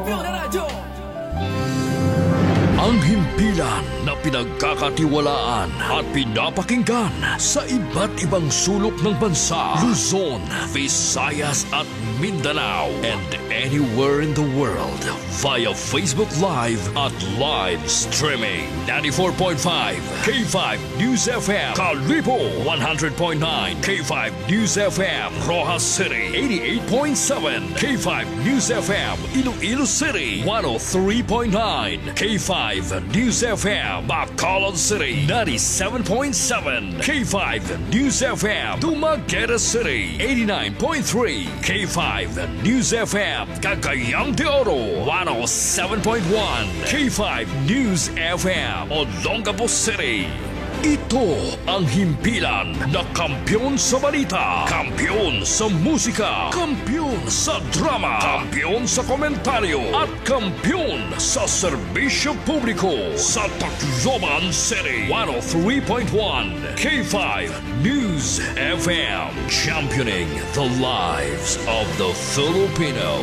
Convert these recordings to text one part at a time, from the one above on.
Ang himpilan na pinagkakatiwalaan at pinapakinggan sa iba't ibang sulok ng bansa, Luzon, Visayas at Mindanao, and anywhere in the world via Facebook Live at live streaming. 94.5 K5 News FM, Kalibo 100.9 K5 News FM, Rojas City 88.7 K5 News FM, Iloilo City 103.9 K5 News FM, Bacolod City 97.7 K5 News FM, Dumaguete City 89.3 K5 News FM, Cagayang de Oro 107.1 K5 News FM, Olongapo City. Ito ang himpilan na kampiyon sa balita, kampiyon sa musika, kampiyon sa drama, kampiyon sa komentaryo, at kampiyon sa serbisyo publiko sa Tacloban City. 103.1 K5 News FM, championing the lives of the Filipino.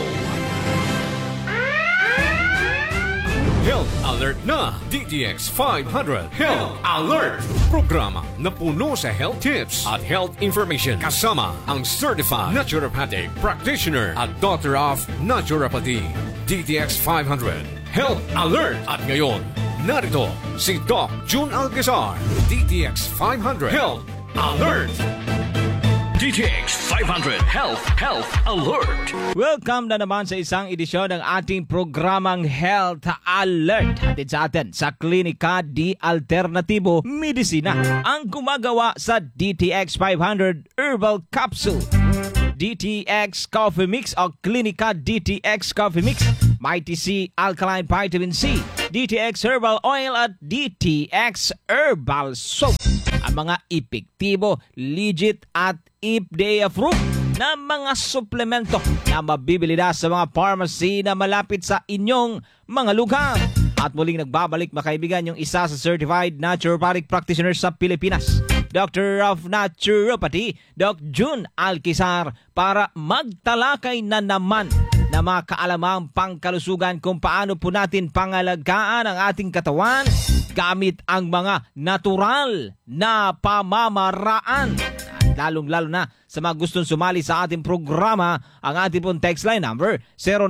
Health Alert na! DTX 500 Health Alert! Programa na puno sa health tips at health information kasama ang Certified Naturopathic Practitioner at Doctor of Naturopathy. DTX 500 Health Alert! At ngayon, narito si Doc June Alcazar. DTX 500 Health Alert! DTX 500 Health Alert. Welcome na naman sa isang edisyon ng ating programang Health Alert. Hatid sa atin sa Klinika di Alternatibo Medisina, ang gumagawa sa DTX 500 Herbal Capsule, DTX Coffee Mix o Klinika DTX Coffee Mix, Mighty C Alkaline Vitamin C, DTX Herbal Oil at DTX Herbal Soap. Ang mga epektibo, legit at FDA approved na mga suplemento na mabibili na sa mga pharmacy na malapit sa inyong mga lugar. At muling nagbabalik, mga kaibigan, yung isa sa Certified Naturopathic Practitioner sa Pilipinas, Doctor of Naturopathy, Doc June Alcazar, para magtalakay na naman na mga kaalamang pangkalusugan kung paano po natin pangalagaan ang ating katawan gamit ang mga natural na pamamaraan. Lalong-lalo na sa mga gustong sumali sa ating programa, ang ating pong text line number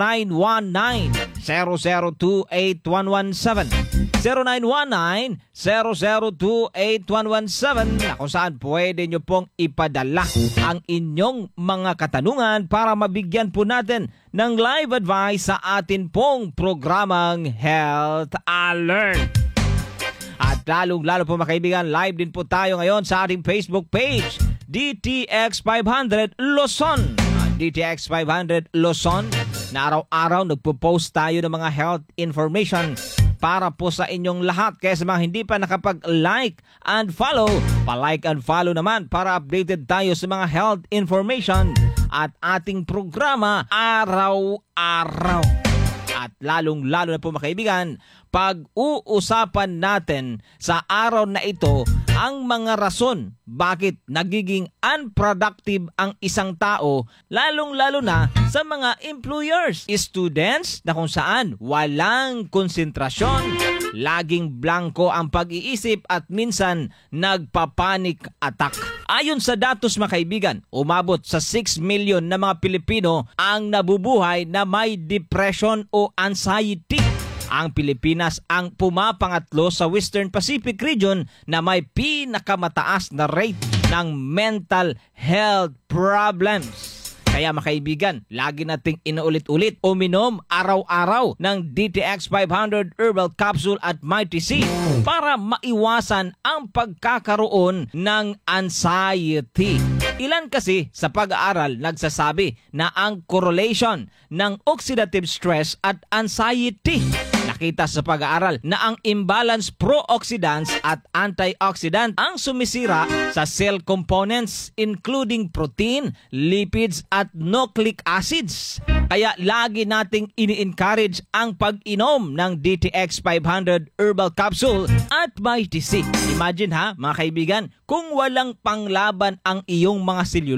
0919-0028117, 0919-0028117, na kung saan pwede nyo pong ipadala ang inyong mga katanungan para mabigyan po natin ng live advice sa atin pong programang Health Alert. At lalong-lalo po, mga kaibigan, live din po tayo ngayon sa ating Facebook page, DTX 500 Luzon. DTX 500 Luzon, na araw-araw nagpo-post tayo ng mga health information para po sa inyong lahat. Kaya sa mga hindi pa nakapag-like and follow, pa-like and follow naman para updated tayo sa mga health information at ating programa araw-araw. At lalong-lalo na po, mga kaibigan, pag-uusapan natin sa araw na ito ang mga rason bakit nagiging unproductive ang isang tao, lalong-lalo na sa mga employers, students na kung saan walang konsentrasyon, laging blanko ang pag-iisip at minsan nagpapanic attack. Ayon sa datos, mga kaibigan, umabot sa 6 million na mga Pilipino ang nabubuhay na may depression o anxiety. Ang Pilipinas ang pumapangatlo sa Western Pacific region na may pinakamataas na rate ng mental health problems. Kaya, mga kaibigan, lagi nating inuulit-ulit uminom araw-araw ng DTX 500 Herbal Capsule at Mighty C para maiwasan ang pagkakaroon ng anxiety. Ilan kasi sa pag-aaral nagsasabi na ang correlation ng oxidative stress at anxiety. Nakita sa pag-aaral na ang imbalance pro-oxidants at antioxidant ang sumisira sa cell components including protein, lipids at nucleic acids. Kaya lagi nating ini-encourage ang pag-inom ng DTX 500 Herbal Capsule at Mighty C. Imagine ha, mga kaibigan, kung walang panglaban ang iyong mga selula.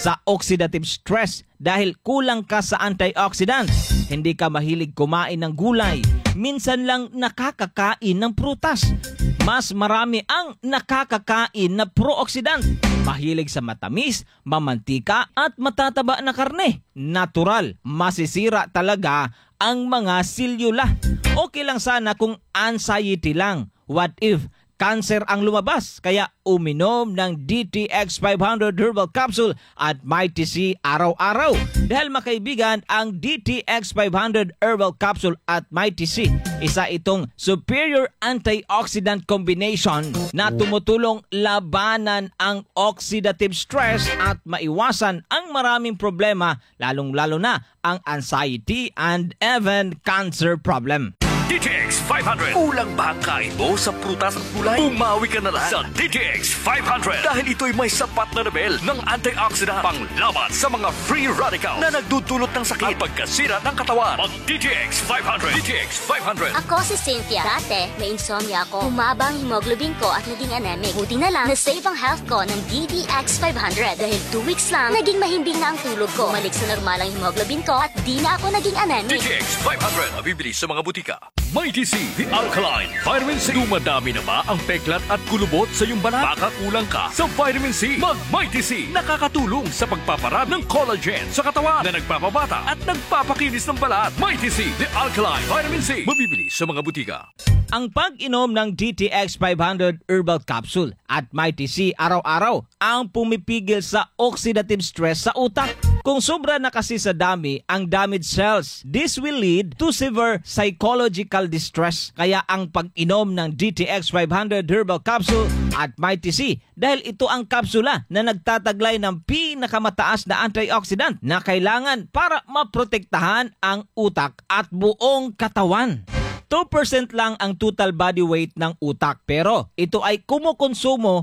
sa oxidative stress dahil kulang ka sa antioxidant. Hindi ka mahilig kumain ng gulay. Minsan lang nakakakain ng prutas. Mas marami ang nakakakain na pro-oxidant. Mahilig sa matamis, mamantika at matataba na karne. Natural, masisira talaga ang mga selula. Okay lang sana kung anxiety lang. What if cancer ang lumabas? Kaya uminom ng DTX 500 Herbal Capsule at Mighty C araw-araw. Dahil makaibigan, ang DTX 500 Herbal Capsule at Mighty C, isa itong superior antioxidant combination na tumutulong labanan ang oxidative stress at maiwasan ang maraming problema, lalong-lalo na ang anxiety and even cancer problem. DTX 500. Kulang ba ang kain mo sa prutas at gulay? Umawi ka na lang sa DTX 500 dahil ito'y may sapat na level ng antioxidant panglaban sa mga free radical na nagdudulot ng sakit at pagkasira ng katawan. Mag DTX 500. DTX 500. Ako si Cynthia. Dati, may insomnia ako. Humaba ang hemoglobin ko at naging anemic. Buti na lang, na-save ang health ko ng DTX 500. Dahil 2 weeks lang, naging mahimbing na ang tulog ko. Bumalik sa normal ang hemoglobin ko at di na ako naging anemic. DTX 500. Mabibili sa mga butika. Mighty C, the Alkaline Vitamin C. Dumadami na ba ang peklat at kulubot sa iyong balat? Baka kulang ka sa Vitamin C. Mag Mighty C. Nakakatulong sa pagpaparami ng collagen sa katawan na nagpapabata at nagpapakinis ng balat. Mighty C, the Alkaline Vitamin C. Mabibili sa mga butika. Ang pag-inom ng DTX 500 Herbal Capsule at Mighty C araw-araw ang pumipigil sa oxidative stress sa utak. Kung sobra na kasi sa dami ang damaged cells, this will lead to severe psychological distress. Kaya ang pag-inom ng DTX 500 Herbal Capsule at Mighty C, dahil ito ang kapsula na nagtataglay ng pinakamataas na antioxidant na kailangan para maprotektahan ang utak at buong katawan. 2% lang ang total body weight ng utak, pero ito ay kumukonsumo